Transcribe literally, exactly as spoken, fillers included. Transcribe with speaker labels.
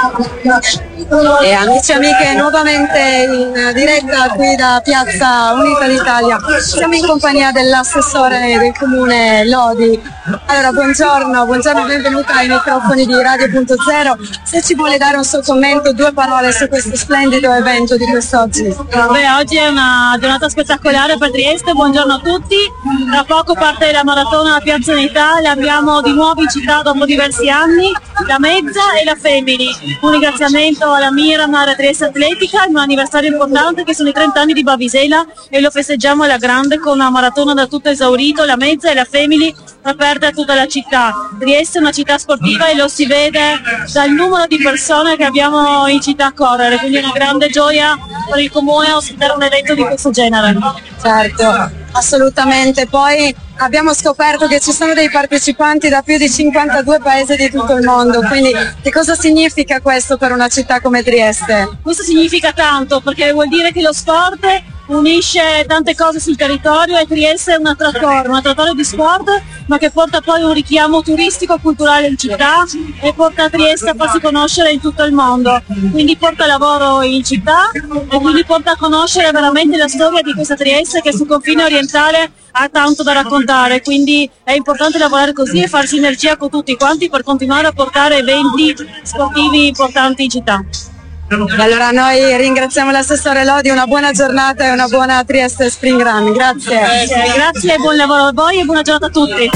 Speaker 1: E amici e amiche, nuovamente in diretta qui da Piazza Unita d'Italia. Siamo in compagnia dell'assessore del comune Lodi. Allora, buongiorno, buongiorno, benvenuta ai microfoni di Radio Punto Zero. Se ci vuole dare un suo commento, due parole su questo splendido evento di quest'oggi.
Speaker 2: Beh, oggi è una giornata spettacolare per Trieste, buongiorno a tutti. Tra poco parte la maratona alla Piazza Unità, la abbiamo di nuovo in città dopo diversi anni, la mezza e la femminile. Un ringraziamento alla Miramar Trieste Atletica, in un anniversario importante che sono i trenta anni di Bavisela e lo festeggiamo alla grande con una maratona da tutto esaurito, la mezza e la femminile aperte a tutta la città. Trieste è una città sportiva e lo si vede dal numero di persone che abbiamo in città a correre, quindi è una grande gioia per il comune ospitare un evento di questo genere.
Speaker 1: Certo, assolutamente. Poi abbiamo scoperto che ci sono dei partecipanti da più di cinquantadue paesi di tutto il mondo, quindi che cosa significa questo per una città come Trieste?
Speaker 2: Questo significa tanto, perché vuol dire che lo sport unisce tante cose sul territorio e Trieste è un attrattore, un attrattore di sport, ma che porta poi un richiamo turistico e culturale in città e porta Trieste a farsi conoscere in tutto il mondo. Quindi porta lavoro in città e quindi porta a conoscere veramente la storia di questa Trieste che sul confine orientale ha tanto da raccontare, quindi è importante lavorare così e far sinergia con tutti quanti per continuare a portare eventi sportivi importanti in città.
Speaker 1: E allora noi ringraziamo l'assessore Lodi, una buona giornata e una buona Trieste Spring Run, grazie.
Speaker 2: Eh, grazie, buon lavoro a voi e buona giornata a tutti.